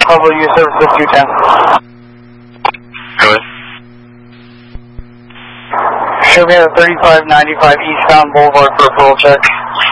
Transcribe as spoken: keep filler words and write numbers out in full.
W service two ten. Go ahead. Show me at thirty-five ninety-five eastbound Boulevard for a full check.